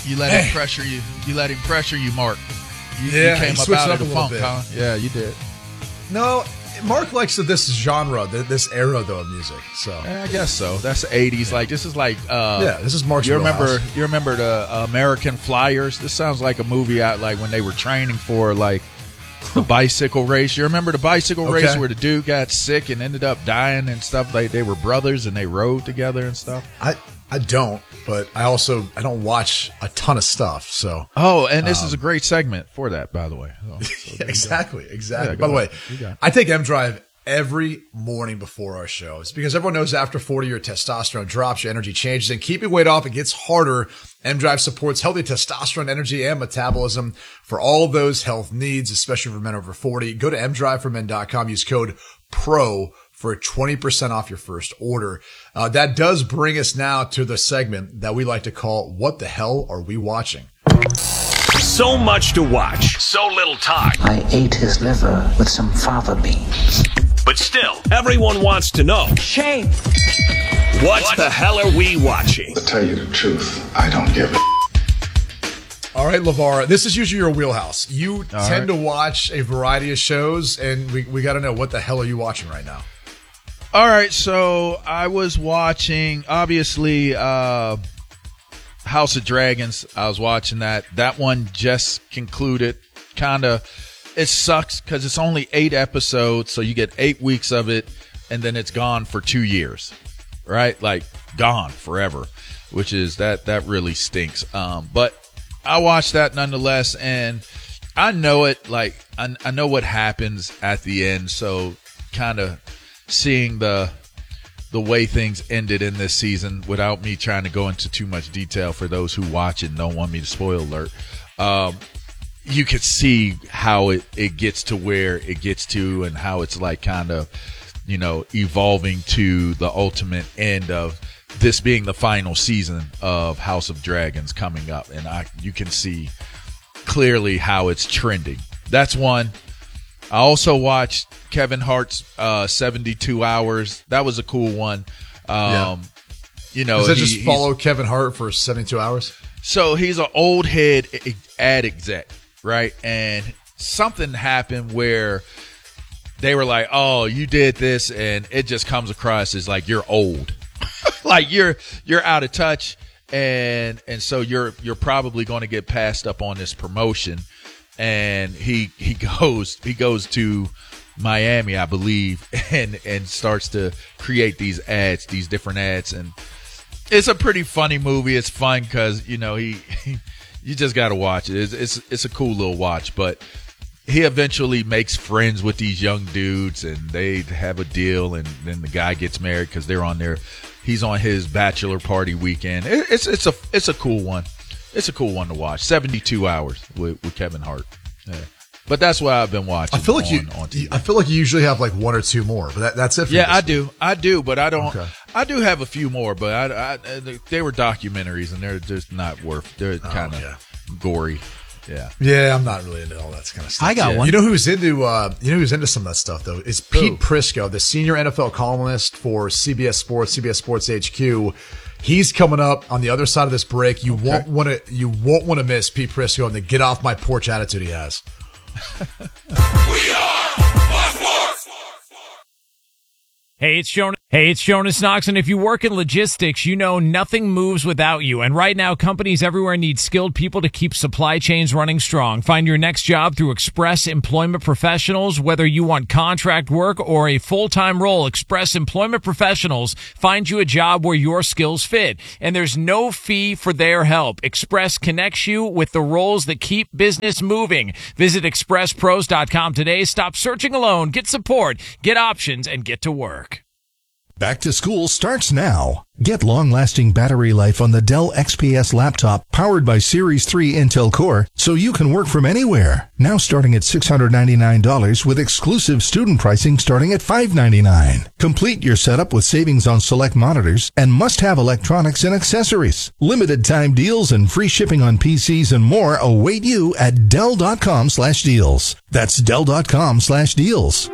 You let him pressure you. You let him pressure you, Mark. You came up out of the funk, huh? Yeah, you did. No, Mark likes this genre, this era though of music. So I guess so. That's the '80s. Like this is like this is Mark's. You remember the American Flyers? This sounds like a movie out like when they were training for like the bicycle race. You remember the bicycle race where the dude got sick and ended up dying and stuff? Like they were brothers and they rode together and stuff. I don't, but I don't watch a ton of stuff. So and this is a great segment for that, by the way. So exactly. Yeah, by the way, I take M-Drive every morning before our shows because everyone knows after 40 your testosterone drops, your energy changes, and keeping weight off, it gets harder. M-Drive supports healthy testosterone, energy, and metabolism for all those health needs, especially for men over 40. Go to mdriveformen.com. Use code PRO for 20% off your first order. That does bring us now to the segment that we like to call What the Hell Are We Watching? So much to watch, so little time. I ate his liver with some fava beans. But still, everyone wants to know. Shame. What the hell are we watching? To tell you the truth, I don't give a. All right, LeVar, this is usually your wheelhouse. You tend to watch a variety of shows, and we got to know, what the hell are you watching right now? All right, so I was watching, obviously, House of Dragons. I was watching that. That one just concluded. It sucks because it's only 8 episodes, so you get 8 weeks of it, and then it's gone for 2 years, right? Like, gone forever, which is, that really stinks. But I watched that nonetheless, and I know it, like, I know what happens at the end, so kind of seeing the way things ended in this season without me trying to go into too much detail for those who watch it and don't want me to spoil alert. You could see how it gets to where it gets to and how it's like kind of, evolving to the ultimate end of this being the final season of House of Dragons coming up. And you can see clearly how it's trending. That's one. I also watched Kevin Hart's 72 Hours. That was a cool one. Does that just follow Kevin Hart for 72 hours? So he's an old head ad exec, right? And something happened where they were like, oh, you did this, and it just comes across as like you're old. Like you're out of touch, and so you're probably going to get passed up on this promotion. And he goes to Miami, I believe, and starts to create these different ads, and it's a pretty funny movie. It's fun because you just got to watch it. It's a cool little watch, but he eventually makes friends with these young dudes, and they have a deal, and then the guy gets married because he's on his bachelor party weekend. It's a cool one. It's a cool one to watch. 72 Hours with Kevin Hart. Yeah. But that's what I've been watching. I feel like on TV. I feel like you usually have like 1 or 2 more, but that's it. I do, but I don't. Okay. I do have a few more, but they were documentaries, and they're just not worth. They're kind of gory. Yeah, I'm not really into all that kind of stuff. I got one. You know who's into some of that stuff though? It's Pete Prisco, the senior NFL columnist for CBS Sports HQ. He's coming up on the other side of this break. You won't want to miss Pete Prisco and the get off my porch attitude he has. We are Sports. Hey, it's Jonas Knox, and if you work in logistics, you know nothing moves without you. And right now, companies everywhere need skilled people to keep supply chains running strong. Find your next job through Express Employment Professionals. Whether you want contract work or a full-time role, Express Employment Professionals find you a job where your skills fit. And there's no fee for their help. Express connects you with the roles that keep business moving. Visit expresspros.com today. Stop searching alone. Get support, get options, and get to work. Back to school starts now. Get long-lasting battery life on the Dell XPS laptop powered by Series 3 Intel Core so you can work from anywhere. Now starting at $699 with exclusive student pricing starting at $599. Complete your setup with savings on select monitors and must-have electronics and accessories. Limited time deals and free shipping on PCs and more await you at Dell.com/deals. That's Dell.com/deals.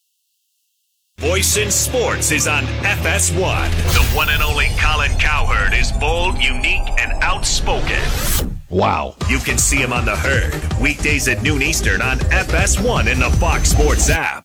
Voice in Sports is on FS1. The one and only Colin Cowherd is bold, unique, and outspoken. Wow. You can see him on The Herd, weekdays at noon Eastern on FS1 in the Fox Sports app.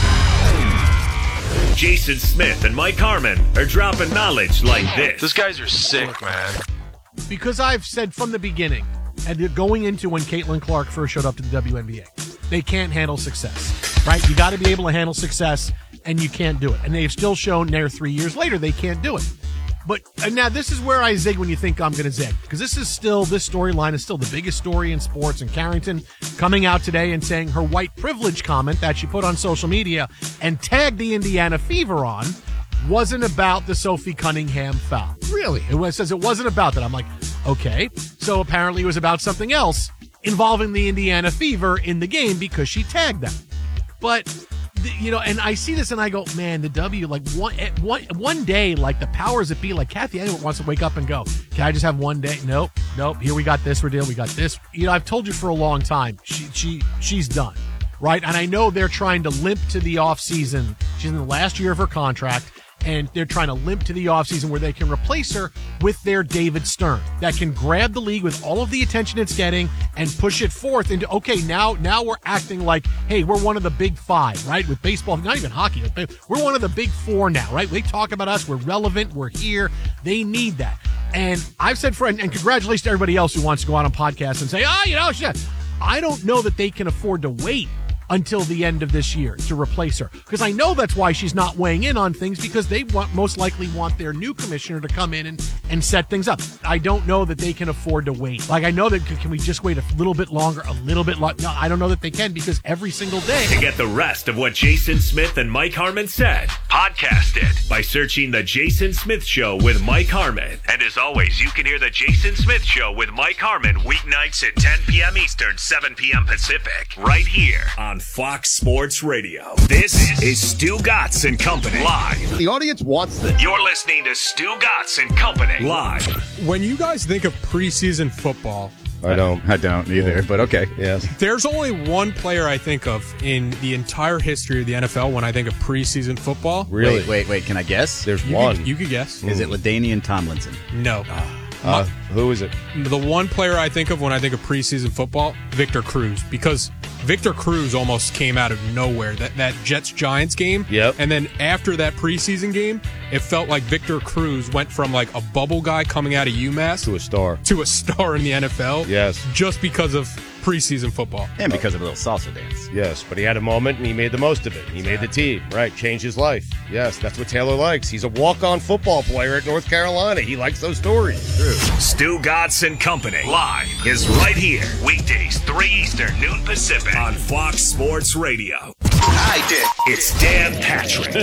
Jason Smith and Mike Harmon are dropping knowledge like this. Those guys are sick, man. Because I've said from the beginning, and going into when Caitlin Clark first showed up to the WNBA, they can't handle success, right? You got to be able to handle success, and you can't do it. And they've still shown there 3 years later they can't do it. But now this is where I zig when you think I'm going to zig, because this storyline is still the biggest story in sports. And Carrington coming out today and saying her white privilege comment that she put on social media and tagged the Indiana Fever on wasn't about the Sophie Cunningham foul. Really? It says it wasn't about that. I'm like, okay. So apparently it was about something else involving the Indiana Fever in the game because she tagged them. But and I see this and I go, man, the W, like one day, like the powers that be, like Kathy Edwards wants to wake up and go, can I just have one day? Nope. Here we got this ordeal. We got this. I've told you for a long time, she's done, right? And I know they're trying to limp to the off season. She's in the last year of her contract. And they're trying to limp to the offseason where they can replace her with their David Stern that can grab the league with all of the attention it's getting and push it forth into, okay, now we're acting like, hey, we're one of the big five, right? With baseball, not even hockey. We're one of the big four now, right? They talk about us. We're relevant. We're here. They need that. And I've said, and congratulations to everybody else who wants to go out on podcasts and say, I don't know that they can afford to wait until the end of this year to replace her. Because I know that's why she's not weighing in on things, because they most likely want their new commissioner to come in and set things up. I don't know that they can afford to wait. Like, I know that, can we just wait a little bit longer, No, I don't know that they can, because every single day. To get the rest of what Jason Smith and Mike Harmon said, podcast it by searching The Jason Smith Show with Mike Harmon. And as always, you can hear The Jason Smith Show with Mike Harmon weeknights at 10 p.m. Eastern, 7 p.m. Pacific, right here on Fox Sports Radio. This is Stu Gatz and Company live. The audience wants this. You're listening to Stu Gatz and Company live. When you guys think of preseason football, I don't either, but okay. Yes. There's only one player I think of in the entire history of the NFL when I think of preseason football. Really? Wait. Can I guess? There's one. You could guess. Is it LaDainian Tomlinson? No. Who is it? The one player I think of when I think of preseason football, Victor Cruz, because Victor Cruz almost came out of nowhere. That Jets-Giants game. Yep. And then after that preseason game, it felt like Victor Cruz went from like a bubble guy coming out of UMass to a star in the NFL. Yes. Just because of preseason football. And because of a little salsa dance. Yes, but he had a moment and he made the most of it. He made the team, right? Changed his life. Yes, that's what Taylor likes. He's a walk-on football player at North Carolina. He likes those stories. True. Stu Gatz and Company live is right here. Weekdays, 3 Eastern, noon Pacific on Fox Sports Radio. I did. It's Dan Patrick.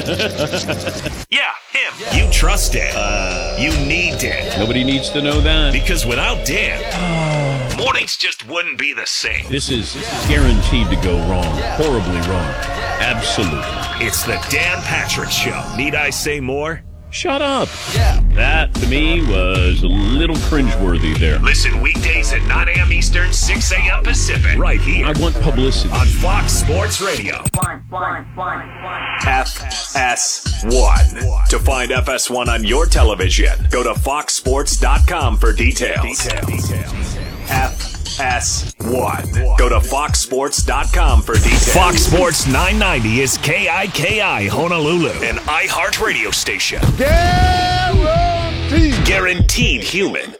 Yeah, him. Yeah. You trust Dan. You need Dan. Nobody needs to know that. Because without Dan, mornings just wouldn't be the same. This is guaranteed to go wrong. Horribly wrong. Absolutely. It's the Dan Patrick Show. Need I say more? Shut up. Yeah. That, to me, was a little cringeworthy there. Listen weekdays at 9 a.m. Eastern, 6 a.m. Pacific. Right here. I want publicity. On Fox Sports Radio. FS1. To find FS1 on your television, go to foxsports.com for details. FS1. Go to foxsports.com for details. Fox Sports 990 is KIKI Honolulu, an iHeart radio station. Guaranteed human.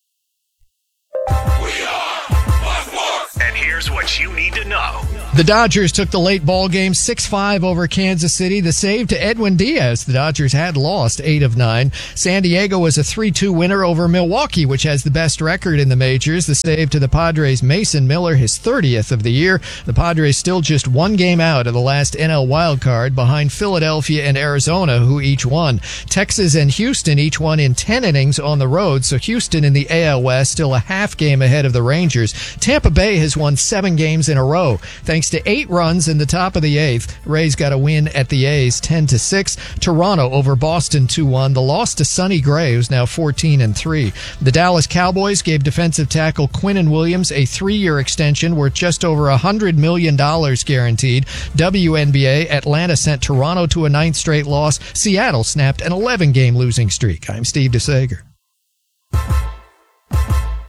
And here's what you need to know. The Dodgers took the late ball game 6-5 over Kansas City. The save to Edwin Diaz. The Dodgers had lost 8 of 9. San Diego was a 3-2 winner over Milwaukee, which has the best record in the majors. The save to the Padres' Mason Miller, his 30th of the year. The Padres still just one game out of the last NL wildcard behind Philadelphia and Arizona, who each won. Texas and Houston each won in 10 innings on the road, so Houston in the AL West still a half game ahead of the Rangers. Tampa Bay has won 7 games in a row, thanks to 8 runs in the top of the 8th. Rays got a win at the A's 10-6. Toronto over Boston 2-1. The loss to Sonny Gray, who's now 14-3. The Dallas Cowboys gave defensive tackle Quinnen Williams a 3-year extension worth just over $100 million guaranteed. WNBA, Atlanta sent Toronto to a 9th straight loss. Seattle snapped an 11-game losing streak. I'm Steve DeSager.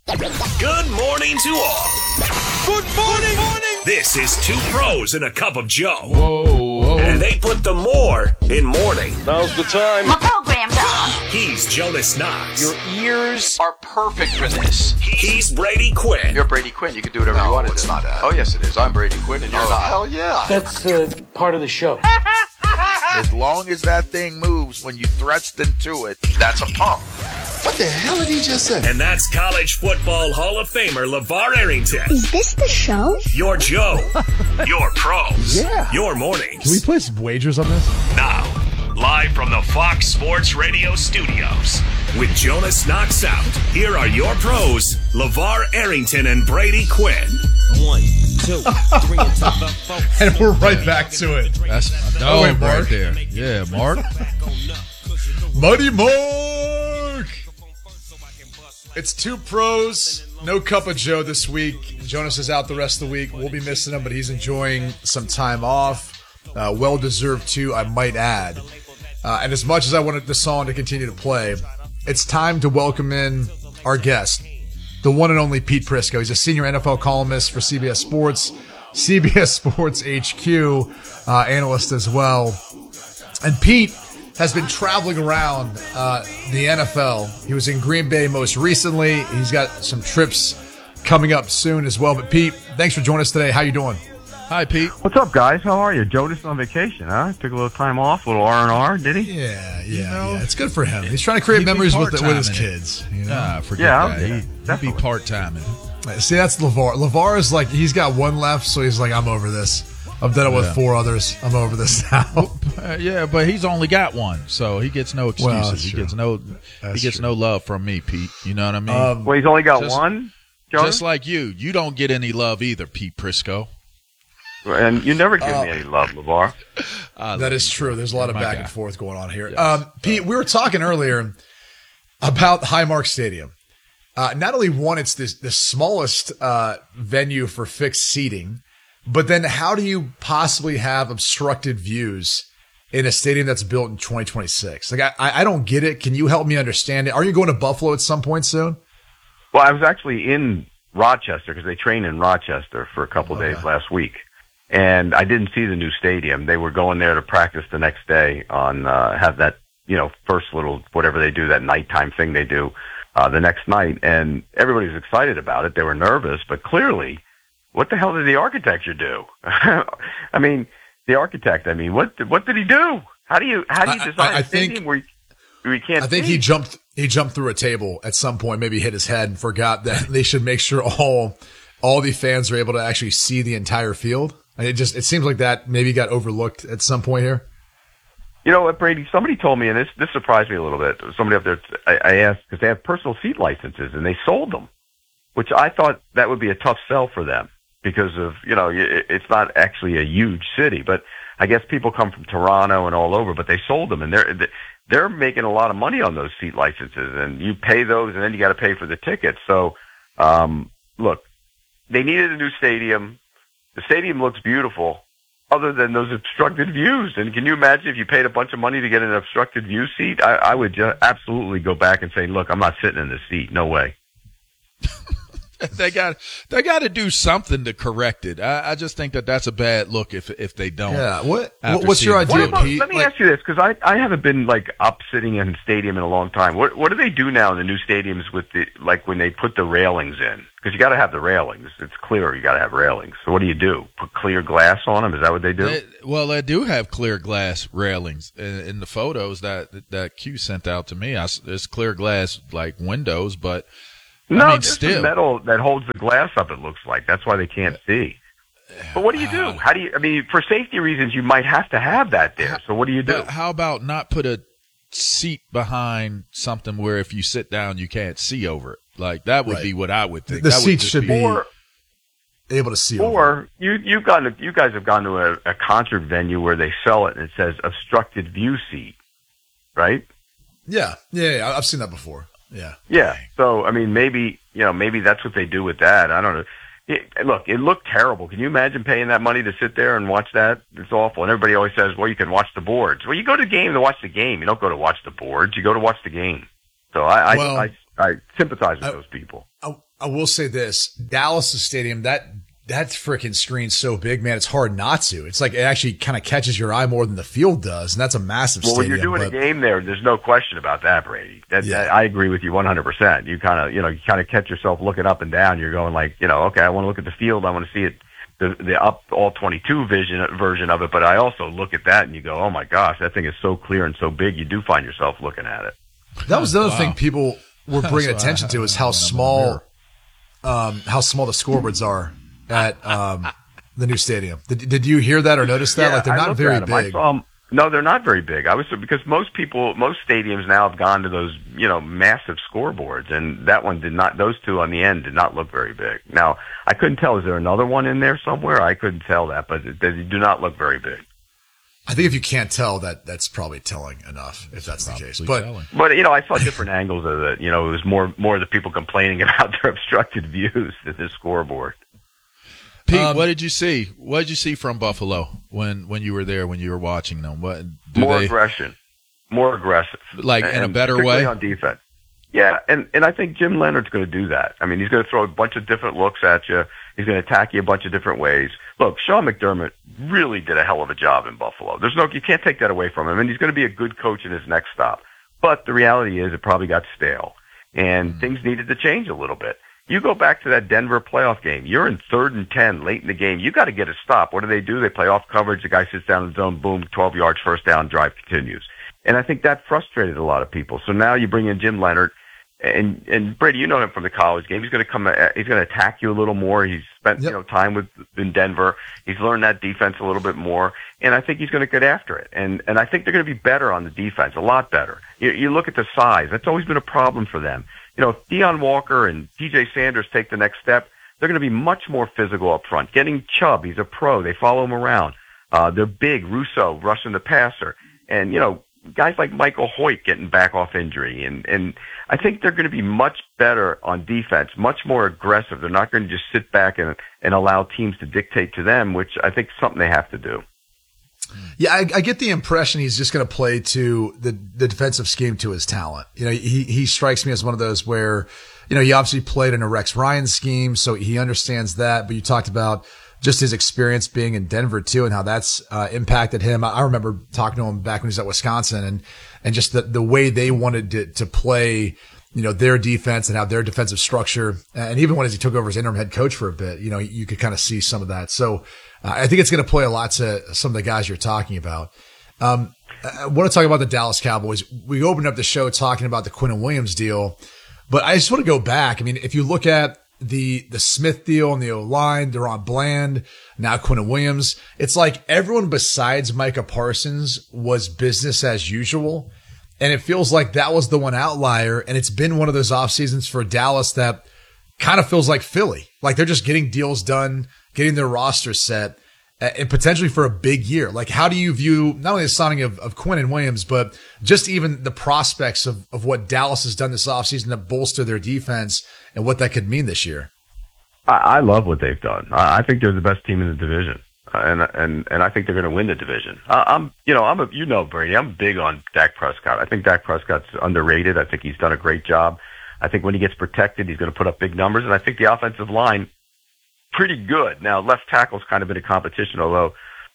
Good morning to all. Good morning. This is Two Pros and a Cup of Joe. Whoa. And they put the more in morning. Now's the time. My program's on. He's Jonas Knox. Your ears are perfect for this. He's Brady Quinn. You're Brady Quinn. You can do whatever you want to do. it's not that. Oh, yes, it is. I'm Brady Quinn, and you're not. Hell yeah. That's part of the show. As long as that thing moves when you thrust into it, that's a pump. What the hell did he just say? And that's College Football Hall of Famer LeVar Arrington. Is this the show? Your Joe. Your pros. Yeah. Your mornings. Can we play some wagers on this? Now, live from the Fox Sports Radio studios, with Jonas Knox out, here are your pros, LeVar Arrington and Brady Quinn. 1, 2, 3, and 4. And we're right back to it. That's a dog right there. Yeah, Mark. Muddy Mark. It's Two Pros, no Cup of Joe this week. Jonas is out the rest of the week. We'll be missing him, but he's enjoying some time off. Well-deserved too, I might add. And as much as I wanted the song to continue to play, it's time to welcome in our guest, the one and only Pete Prisco. He's a senior NFL columnist for CBS Sports, CBS Sports HQ, analyst as well. And Pete has been traveling around the NFL. He was in Green Bay most recently. He's got some trips coming up soon as well. But Pete, thanks for joining us today. How you doing? Hi, Pete. What's up, guys? How are you? Jonas on vacation, huh? Took a little time off, a little R&R, did he? Yeah. It's good for him. He's trying to create memories with his kids. You know? Nah, forget that. He'd be part-timing. See, that's LeVar. LeVar is like, he's got one left, so he's like, I'm over this. I've done it with 4 others. I'm over this now. Yeah, but he's only got one, so he gets no excuses. Well, he gets no love from me, Pete. You know what I mean? Well, he's only got one, Jonas? Just like you. You don't get any love either, Pete Prisco. And you never give me any love, LeVar. That is true. There's a lot of back and forth going on here. Yes. Pete, we were talking earlier about Highmark Stadium. Not only one, it's the smallest venue for fixed seating, but then how do you possibly have obstructed views in a stadium that's built in 2026? Like, I don't get it. Can you help me understand it? Are you going to Buffalo at some point soon? Well, I was actually in Rochester because they trained in Rochester for a couple of days last week. And I didn't see the new stadium. They were going there to practice the next day on, have that, first little, whatever they do, that nighttime thing they do, the next night. And everybody was excited about it. They were nervous, but clearly, what the hell did the architect do? I mean, what did he do? How do you design a stadium where you can't I think see? he jumped through a table at some point, maybe hit his head and forgot that they should make sure all the fans are able to actually see the entire field. And it seems like that maybe got overlooked at some point here. You know what, Brady? Somebody told me, and this surprised me a little bit. Somebody up there, I asked, because they have personal seat licenses, and they sold them, which I thought that would be a tough sell for them because of, it's not actually a huge city, but I guess people come from Toronto and all over, but they sold them, and they're making a lot of money on those seat licenses, and you pay those, and then you got to pay for the tickets. So, look, they needed a new stadium. The stadium looks beautiful, other than those obstructed views. And can you imagine if you paid a bunch of money to get an obstructed view seat? I would just absolutely go back and say, look, I'm not sitting in this seat. No way. They got to do something to correct it. I just think that's a bad look if they don't. Yeah. What's your idea, Pete? Let me ask you this, because I haven't been up sitting in a stadium in a long time. What do they do now in the new stadiums with when they put the railings in? Because you got to have the railings. It's clear you got to have railings. So what do you do? Put clear glass on them? Is that what they do? They do have clear glass railings in the photos that Q sent out to me. There's clear glass windows, but. There's some metal that holds the glass up, it looks like. That's why they can't see. But what do you do? For safety reasons, you might have to have that there. So what do you do? How about not put a seat behind something where if you sit down, you can't see over it? Like, that would be what I would think. The seats should be able to see over it. Or you guys have gone to a concert venue where they sell it and it says obstructed view seat, right? Yeah. I've seen that before. Yeah. Yeah. So, maybe that's what they do with that. I don't know. It looked terrible. Can you imagine paying that money to sit there and watch that? It's awful. And everybody always says, well, you can watch the boards. Well, you go to the game to watch the game. You don't go to watch the boards. You go to watch the game. So I sympathize with those people. I will say this, Dallas Stadium, that freaking screen's so big, man, it's hard not to. It's like it actually kind of catches your eye more than the field does, and that's a massive well, stadium. When you're doing a game there, there's no question about that, Brady. I agree with you 100%. You kind of catch yourself looking up and down. You're going like, okay, I want to look at the field. I want to see it, the up all 22 version of it. But I also look at that and you go, oh my gosh, that thing is so clear and so big. You do find yourself looking at it. That was the other thing people were bringing attention to is how small the scoreboards are at the new stadium. Did you hear that or notice that? Yeah, like they're not very big. No, they're not very big. Because most stadiums now have gone to those, massive scoreboards, and that one did not. Those two on the end did not look very big. Now, I couldn't tell. Is there another one in there somewhere? I couldn't tell that, but they do not look very big. I think if you can't tell, that's probably telling enough, if that's the case. But I saw different angles of it. It was more of the people complaining about their obstructed views than the scoreboard. Pete, what did you see? What did you see from Buffalo when you were there, when you were watching them? Aggression, more aggressive, like in a better way on defense. Yeah, and I think Jim Leonard's going to do that. I mean, he's going to throw a bunch of different looks at you. He's going to attack you a bunch of different ways. Look, Sean McDermott really did a hell of a job in Buffalo. You can't take that away from him, and he's going to be a good coach in his next stop. But the reality is, it probably got stale, and things needed to change a little bit. You go back to that Denver playoff game. You're in 3rd and 10 late in the game. You got to get a stop. What do? They play off coverage. The guy sits down in the zone. Boom, 12 yards, first down, drive continues. And I think that frustrated a lot of people. So now you bring in Jim Leonard, and Brady, you know him from the college game. He's going to attack you a little more. He's spent time in Denver. He's learned that defense a little bit more, and I think he's going to get after it. And I think they're going to be better on the defense, a lot better. You look at the size. That's always been a problem for them. If Deion Walker and DJ Sanders take the next step, they're going to be much more physical up front. Getting Chubb, he's a pro. They follow him around. They're big. Russo rushing the passer, and guys like Michael Hoyt getting back off injury, and I think they're going to be much better on defense, much more aggressive. They're not going to just sit back and allow teams to dictate to them, which I think is something they have to do. Yeah, I get the impression he's just going to play to the defensive scheme to his talent. He strikes me as one of those where, he obviously played in a Rex Ryan scheme, so he understands that. But you talked about just his experience being in Denver too, and how that's impacted him. I remember talking to him back when he was at Wisconsin, and just the way they wanted to play, their defense and have their defensive structure. And even when he took over as interim head coach for a bit, you could kind of see some of that. So I think it's going to play a lot to some of the guys you're talking about. I want to talk about the Dallas Cowboys. We opened up the show talking about the Quinnen Williams deal, but I just want to go back. I mean, if you look at the Smith deal and the O-line, Deron Bland, now Quinnen Williams, it's like everyone besides Micah Parsons was business as usual. And it feels like that was the one outlier. And it's been one of those off seasons for Dallas that kind of feels like Philly. Like they're just getting deals done, getting their roster set, and potentially for a big year. Like, how do you view not only the signing of Quinnen Williams, but just even the prospects of what Dallas has done this offseason to bolster their defense and what that could mean this year? I love what they've done. I think they're the best team in the division. And I think they're going to win the division. Brady, I'm big on Dak Prescott. I think Dak Prescott's underrated. I think he's done a great job. I think when he gets protected, he's going to put up big numbers. And I think the offensive line, pretty good. Now, left tackle's kind of been a competition, although,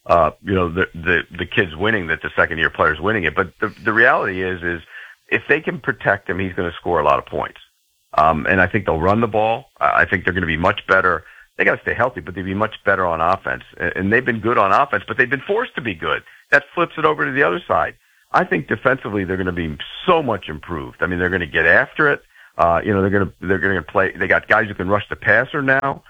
the kid's winning, that the second year player's winning it. But the reality is if they can protect him, he's going to score a lot of points. And I think they'll run the ball. I think they're going to be much better. They got to stay healthy, but they'd be much better on offense. And they've been good on offense, but they've been forced to be good. That flips it over to the other side. I think defensively they're going to be so much improved. I mean, they're going to get after it. They're going to play. They got guys who can rush the passer now.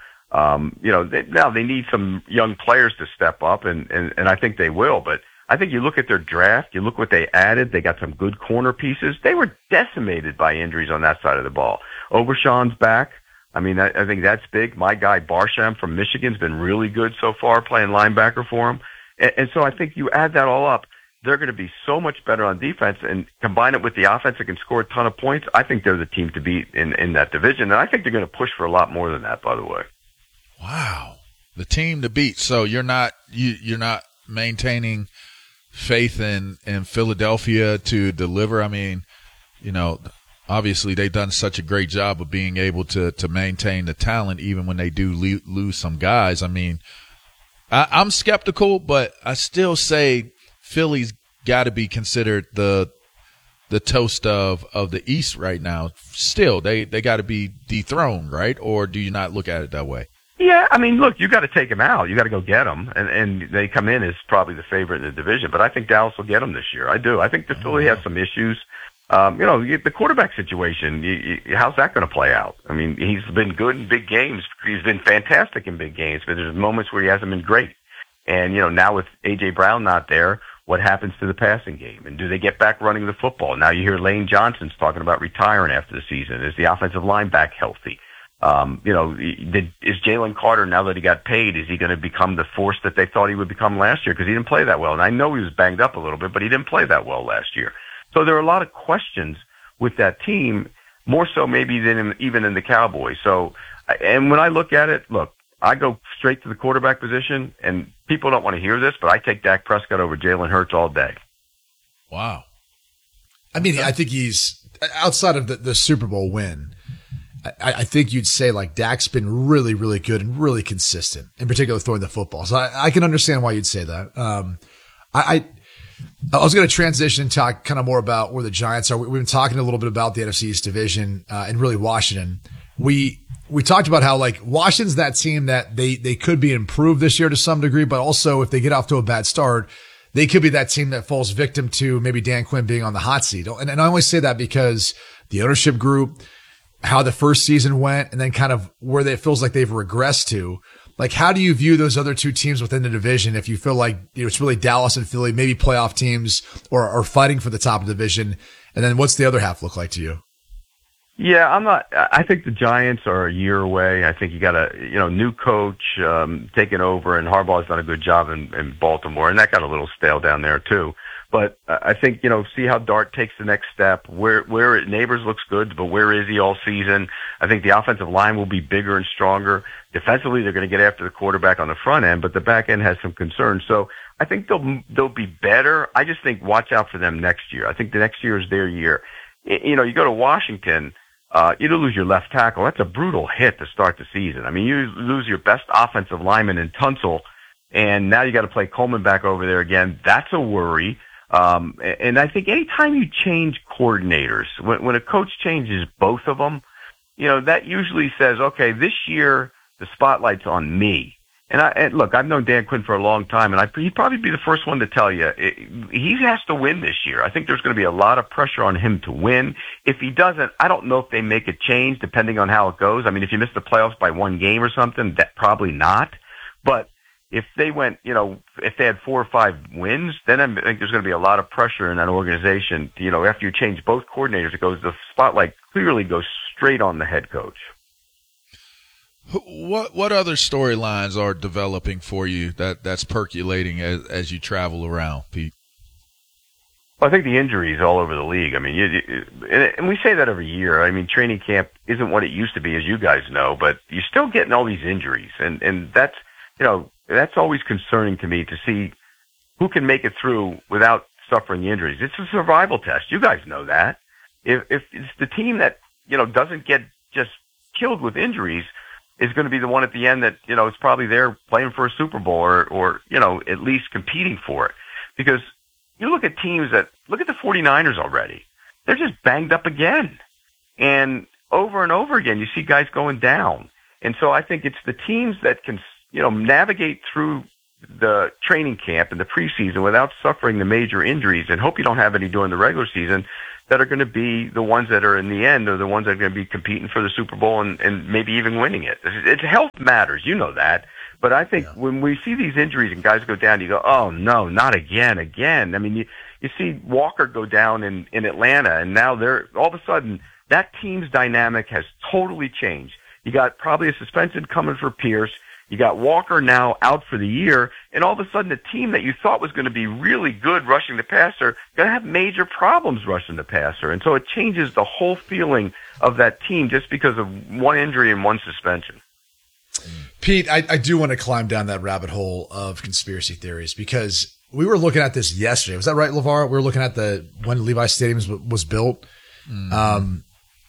They need some young players to step up, and I think they will. But I think you look at their draft, you look what they added. They got some good corner pieces. They were decimated by injuries on that side of the ball. Overshawn's back. I mean, I think that's big. My guy Barsham from Michigan's been really good so far, playing linebacker for him. And so I think you add that all up, they're going to be so much better on defense, and combine it with the offense that can score a ton of points. I think they're the team to beat in that division. And I think they're going to push for a lot more than that, by the way. Wow. The team to beat. So you're not maintaining faith in Philadelphia to deliver. I mean, obviously they've done such a great job of being able to maintain the talent even when they do lose some guys. I mean, I'm skeptical, but I still say Philly's got to be considered the toast of the East right now. Still, they got to be dethroned, right? Or do you not look at it that way? Yeah, I mean, look, you got to take them out. You got to go get them, and they come in as probably the favorite in the division. But I think Dallas will get them this year. I do. I think the Philly has some issues. The quarterback situation. How's that going to play out? I mean, he's been good in big games. He's been fantastic in big games, but there's moments where he hasn't been great. And now with A.J. Brown not there, what happens to the passing game? And do they get back running the football? Now you hear Lane Johnson's talking about retiring after the season. Is the offensive line back healthy? Is Jalen Carter, now that he got paid, is he going to become the force that they thought he would become last year? Because he didn't play that well. And I know he was banged up a little bit, but he didn't play that well last year. So there are a lot of questions with that team, more so maybe than even in the Cowboys. So, and when I look at it, I go straight to the quarterback position, and people don't want to hear this, but I take Dak Prescott over Jalen Hurts all day. Wow. I mean, I think he's, outside of the Super Bowl win, I think you'd say like Dak's been really, really good and really consistent, in particular throwing the football. So I can understand why you'd say that. I was going to transition and talk kind of more about where the Giants are. We've been talking a little bit about the NFC East division and really Washington. We talked about how like Washington's that team that they could be improved this year to some degree, but also if they get off to a bad start, they could be that team that falls victim to maybe Dan Quinn being on the hot seat. And I only say that because the ownership group, how the first season went, and then kind of where it feels like they've regressed to. Like, how do you view those other two teams within the division if you feel like it's really Dallas and Philly, maybe playoff teams or fighting for the top of the division? And then what's the other half look like to you? Yeah, I think the Giants are a year away. I think you got a, new coach, taking over, and Harbaugh's done a good job in Baltimore, and that got a little stale down there too. But I think, see how Dart takes the next step. Where Neighbors looks good, but where is he all season? I think the offensive line will be bigger and stronger. Defensively, they're going to get after the quarterback on the front end, but the back end has some concerns. So I think they'll be better. I just think watch out for them next year. I think the next year is their year. You go to Washington, you lose your left tackle. That's a brutal hit to start the season. I mean, you lose your best offensive lineman in Tunsil, and now you got to play Coleman back over there again. That's a worry. And I think anytime you change coordinators, when a coach changes both of them, that usually says, okay, this year the spotlight's on me. And look, I've known Dan Quinn for a long time, and he'd probably be the first one to tell you he has to win this year. I think there's going to be a lot of pressure on him to win. If he doesn't, I don't know if they make a change depending on how it goes. I mean, if you miss the playoffs by one game or something, that probably not. But if they went, if they had 4 or 5 wins, then I think there's going to be a lot of pressure in that organization. After you change both coordinators, the spotlight clearly goes straight on the head coach. What other storylines are developing for you that's percolating as you travel around, Pete? Well, I think the injuries all over the league. I mean, and we say that every year. I mean, training camp isn't what it used to be, as you guys know, but you're still getting all these injuries, and that's that's always concerning to me to see who can make it through without suffering the injuries. It's a survival test. You guys know that. If it's the team that doesn't get just killed with injuries is going to be the one at the end that is probably there playing for a Super Bowl or at least competing for it. Because you look at teams look at the 49ers already. They're just banged up again. And over again, you see guys going down. And so I think it's the teams that can navigate through the training camp and the preseason without suffering the major injuries, and hope you don't have any during the regular season, that are going to be the ones that are in the end are the ones that are going to be competing for the Super Bowl and maybe even winning it. It's health matters, that. But I think when we see these injuries and guys go down, you go, oh no, not again. I mean, you see Walker go down in Atlanta, and now all of a sudden that team's dynamic has totally changed. You got probably a suspension coming for Pierce. You got Walker now out for the year, and all of a sudden a team that you thought was going to be really good rushing the passer going to have major problems rushing the passer. And so it changes the whole feeling of that team just because of one injury and one suspension. Pete, I do want to climb down that rabbit hole of conspiracy theories because we were looking at this yesterday. Was that right, LeVar? We were looking at when Levi Stadium was built.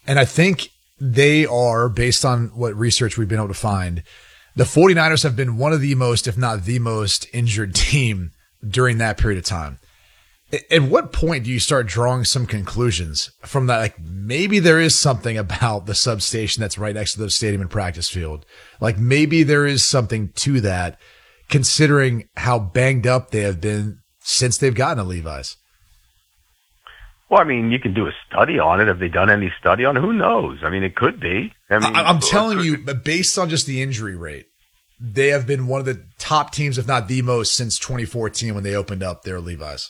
And I think they are, based on what research we've been able to find, the 49ers have been one of the most, if not the most, injured team during that period of time. At what point do you start drawing some conclusions from that? Like, maybe there is something about the substation that's right next to the stadium and practice field. Like, maybe there is something to that, considering how banged up they have been since they've gotten to Levi's. Well, I mean, you can do a study on it. Have they done any study on it? Who knows? I mean, it could be. I mean, I'm telling you, based on just the injury rate, they have been one of the top teams, if not the most, since 2014 when they opened up their Levi's.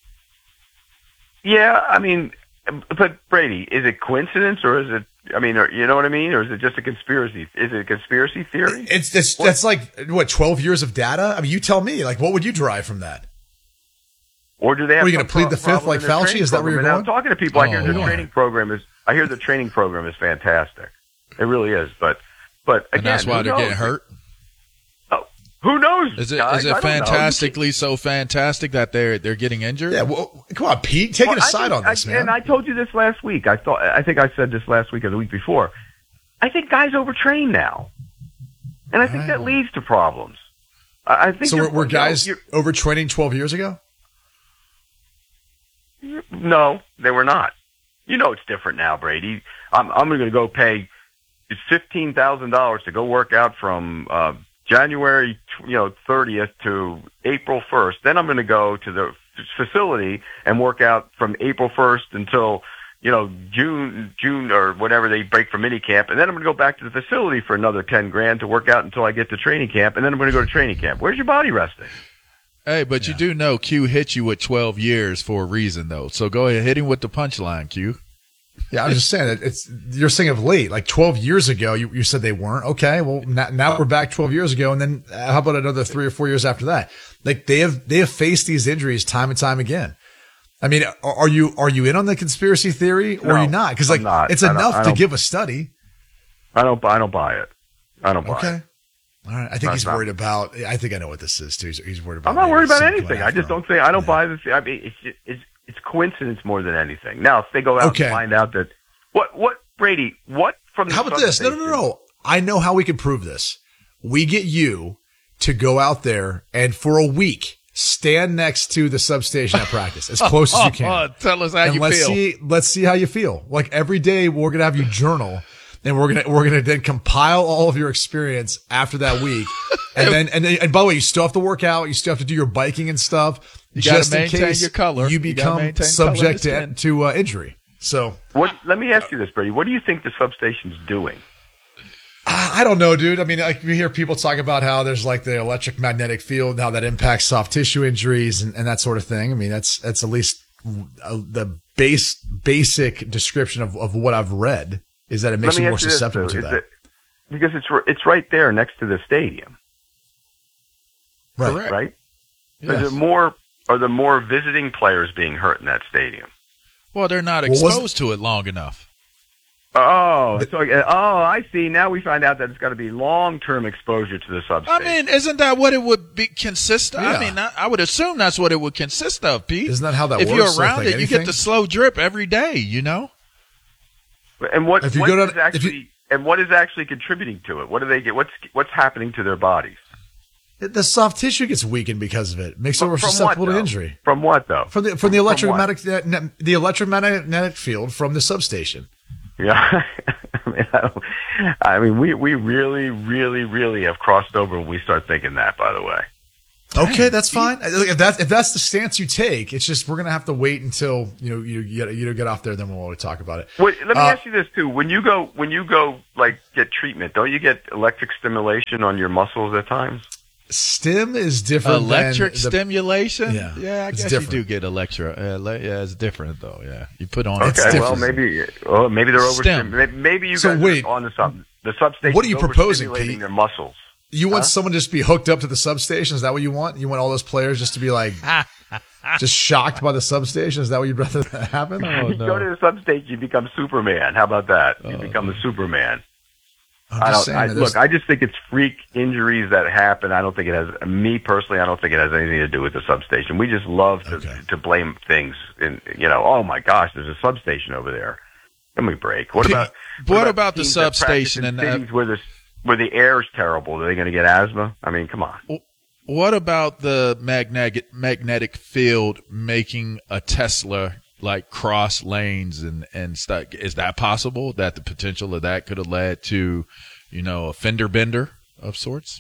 Yeah, I mean, but Brady, is it coincidence or is it? I mean, you know what I mean, or is it just a conspiracy? Is it a conspiracy theory? That's like what, 12 years of data? I mean, you tell me. Like, what would you derive from that? Or do they have? Are you going to plead the fifth like Fauci? Is that where you're going? I'm talking to people. I hear the training program is fantastic. It really is. But again, and that's why they're getting hurt. Who knows? Is it fantastically so fantastic that they're getting injured? Yeah, well, come on, Pete, take a side on this, man. And I told you this last week. I think I said this last week or the week before. I think guys overtrain now, and I think that leads to problems. I think so. Were guys overtraining 12 years ago? No, they were not. You know it's different now, Brady. I'm going to go pay $15,000 to go work out from January 30th to April 1st. Then I'm going to go to the facility and work out from April 1st until June or whatever they break for minicamp, and then I'm going to go back to the facility for another $10,000 to work out until I get to training camp, and then I'm going to go to training camp. Where's your body resting? Hey, but you do know Q hit you with 12 years for a reason, though. So go ahead, hit him with the punchline, Q. Yeah, I was just saying you're saying of late, like 12 years ago, you said they weren't. Okay, well now we're back 12 years ago, and then how about another 3 or 4 years after that? Like they have faced these injuries time and time again. I mean, are you in on the conspiracy theory or are you not? Because it's enough to give a study. I don't buy it. I don't buy it. Okay. All right. I think he's worried about. I think I know what this is too. He's worried about. I'm not worried about anything. I just don't think. I don't buy this. I mean, it's coincidence more than anything. Now, if they go out and find out that what Brady, what from the how about this? No. I know how we can prove this. We get you to go out there and for a week stand next to the substation at practice as close as you can. Tell us how you feel. Let's see how you feel. Like every day, we're gonna have you journal. And we're gonna then compile all of your experience after that week, and by the way, you still have to work out, you still have to do your biking and stuff, you just in maintain case your color. you become subject to injury. So, let me ask you this, Brady. What do you think the substation's doing? I don't know, dude. I mean, like we hear people talk about how there's like the electric magnetic field, how that impacts soft tissue injuries and that sort of thing. I mean, that's at least the basic description of what I've read. Is that it makes you more susceptible to that? Because it's right there next to the stadium. Right. Right? Yes. Are there more visiting players being hurt in that stadium? Well, they're not exposed to it long enough. Oh, I see. Now we find out that it's got to be long-term exposure to the substation. I mean, isn't that what it would consist of? Yeah. I mean, I would assume that's what it would consist of, Pete. Isn't that how that works? If you're around it, you get the slow drip every day, you know? And what is actually contributing to it? What do they get? What's happening to their bodies? The soft tissue gets weakened because of it. Makes it more susceptible to injury. From what though? From the electromagnetic field from the substation. Yeah, I mean, we really, really, really have crossed over when we start thinking that. By the way. Okay, that's fine. If that's the stance you take, it's just we're gonna have to wait until you get off there. Then we'll talk about it. Wait, let me ask you this too: when you go like get treatment, don't you get electric stimulation on your muscles at times? Stim is different. Electric stimulation. Yeah, I guess you do get electric. Yeah, it's different though. Yeah, you put on. Okay, well maybe they're over. Maybe you guys are on the substation. What are you proposing, Pete? Their muscles. You want someone to just be hooked up to the substation? Is that what you want? You want all those players just to be like, just shocked by the substation? Is that what you'd rather happen? Oh, no. Go to the substation, you become Superman. How about that? You become the Superman. I just think it's freak injuries that happen. I don't think it has, me personally, I don't think it has anything to do with the substation. We just love to blame things. Oh my gosh, there's a substation over there. Give me a break. What about the teams that substation practice in and cities where the air is terrible? Are they going to get asthma? I mean, come on. What about the magnetic field making a Tesla like cross lanes and stuff? Is that possible? That the potential of that could have led to, a fender bender of sorts?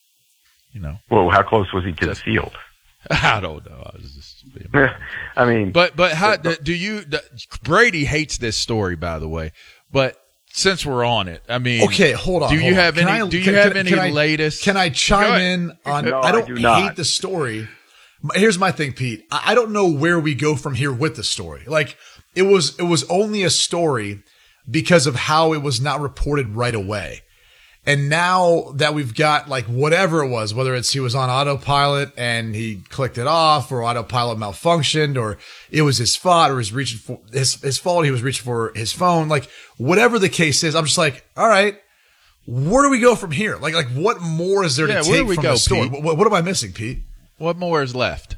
Well, how close was he to the field? I don't know. I was just. I mean, but how do you? Brady hates this story, by the way. But since we're on it, I mean, okay, hold on. Do you have any latest? Can I chime in on? No, I do hate not. the story. Here's my thing, Pete. I don't know where we go from here with the story. Like it was only a story because of how it was not reported right away. And now that we've got like whatever it was, whether it's he was on autopilot and he clicked it off, or autopilot malfunctioned, or it was his fault, or he was reaching for his fault, he was reaching for his phone, like whatever the case is, I'm just like, all right, where do we go from here? Like what more is there to take from the story? What am I missing, Pete? What more is left?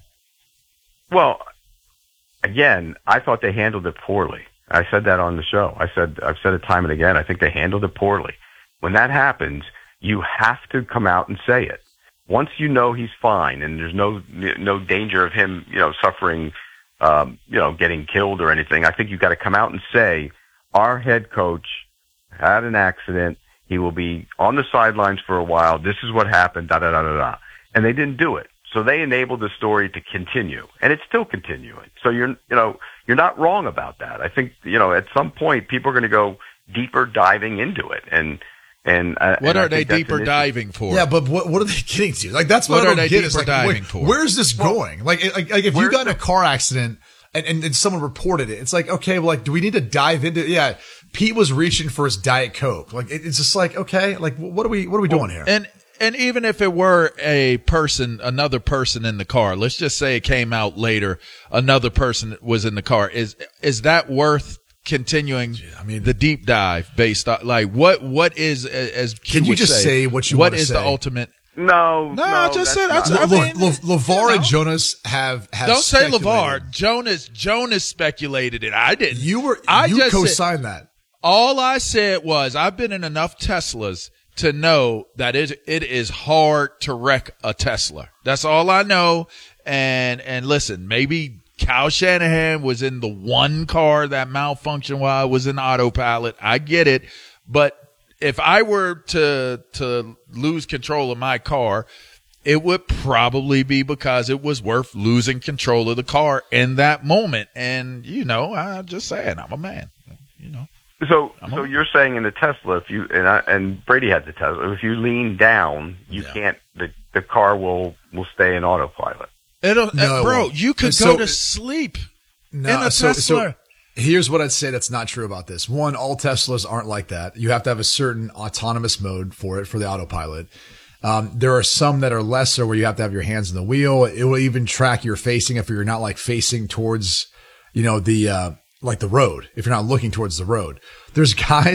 Well, again, I thought they handled it poorly. I said that on the show. I've said it time and again. I think they handled it poorly. When that happens, you have to come out and say it. Once you know he's fine and there's no danger of him, suffering, getting killed or anything, I think you've got to come out and say, our head coach had an accident. He will be on the sidelines for a while. This is what happened, da da da da da. And they didn't do it. So they enabled the story to continue, and it's still continuing. So you're not wrong about that. I think, at some point people are going to go deeper diving into it. And what are they deeper diving for? Yeah, but what are they getting to? Like that's what I don't get. Is like, where's this going? Like if you got in a car accident and someone reported it, it's like, okay, well, like, do we need to dive into? Yeah, Pete was reaching for his Diet Coke. Like it's just like, okay, like what are we doing here? And even if it were another person in the car, let's just say it came out later, another person was in the car. Is that worth continuing the deep dive based on like what is as can you just say what you what want to is say? The ultimate? No, just say that's LeVar and Jonas have don't say LeVar. Jonas speculated it. I didn't. You co-signed that. All I said was I've been in enough Teslas to know that it is hard to wreck a Tesla. That's all I know. And listen, maybe Kyle Shanahan was in the one car that malfunctioned while it was in autopilot. I get it. But if I were to lose control of my car, it would probably be because it was worth losing control of the car in that moment. And, I'm just saying, I'm a man, So you're saying in the Tesla, if you and Brady had the Tesla, if you lean down, you can't. The car will stay in autopilot. You could go to sleep in a Tesla. So here's what I'd say that's not true about this. One, all Teslas aren't like that. You have to have a certain autonomous mode for the autopilot. There are some that are lesser where you have to have your hands on the wheel. It will even track your facing if you're not like facing towards, like the road, if you're not looking towards the road. There's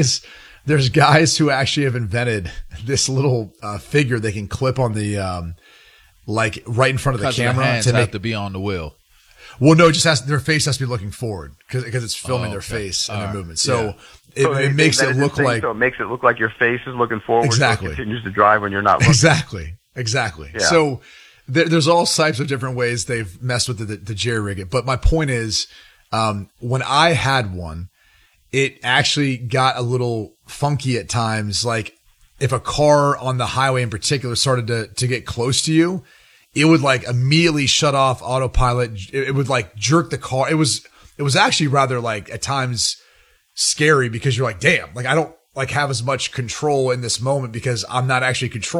guys who actually have invented this little figure they can clip on the like right in front of the camera. Their hands have to be on the wheel. Well, no, their face has to be looking forward because it's filming their face and their movement. So it makes it look like. So it makes it look like your face is looking forward. Exactly. So it continues to drive when you're not looking. Exactly. Yeah. So there's all types of different ways they've messed with the jerry-rig it. But my point is, when I had one, it actually got a little funky at times. Like if a car on the highway in particular started to get close to you, it would like immediately shut off autopilot. It would like jerk the car. It was actually rather like at times scary because you're like, damn, like I don't like have as much control in this moment because I'm not actually controlling.